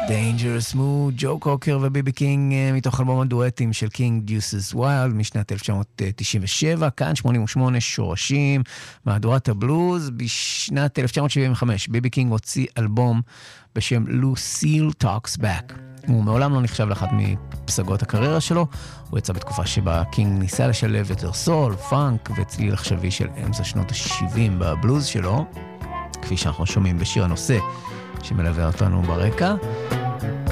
Dangerous Mood, ג'ו קוקר וביבי קינג מתוך אלבום הדואטים של קינג דיוסס ויילד משנת 1997, כאן 88 שורשים, מהדורת הבלוז. בשנת 1975 ביבי קינג הוציא אלבום בשם Lucille Talks Back. הוא מעולם לא נחשב לאחת מפסגות הקריירה שלו, הוא יצא בתקופה שבה קינג ניסה לשלב יותר סול, פאנק וצליל עכשווי של אמצע שנות ה-70 בבלוז שלו, כפי שאנחנו שומעים בשיר הנושא שמלווה אותנו ברקע.